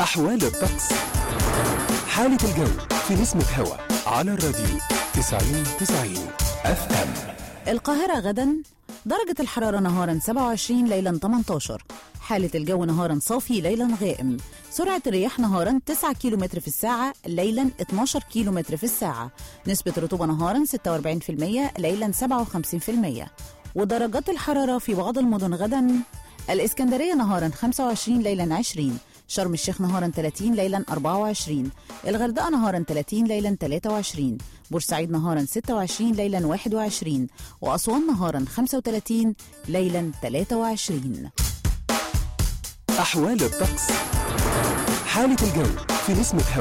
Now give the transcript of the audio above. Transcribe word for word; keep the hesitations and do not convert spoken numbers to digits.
أحوال الطقس. حالة الجو في نسمة هوا على الراديو تسعين تسعين اف ام. القاهرة غدا درجة الحرارة نهارا سبعة وعشرين، ليلا ثمانية عشر. حالة الجو نهارا صافي، ليلا غائم. سرعة الرياح نهارا تسعة كيلومتر في الساعة، ليلا اتناشر كيلومتر في الساعة. نسبة الرطوبة نهارا ستة وأربعين بالمية، ليلا سبعة وخمسين بالمية. ودرجات الحرارة في بعض المدن غدا: الإسكندرية نهارا خمسة وعشرين، ليلا عشرين. شرم الشيخ نهارا ثلاثين، ليلا أربعة وعشرين. الغردقة نهارا ثلاثين، ليلا ثلاثة وعشرين. بورسعيد نهارا ستة وعشرين، ليلا واحد وعشرين. وأسوان نهارا خمسة وثلاثين، ليلا ثلاثة وعشرين. أحوال الطقس. حالة الجو في نسمة هوا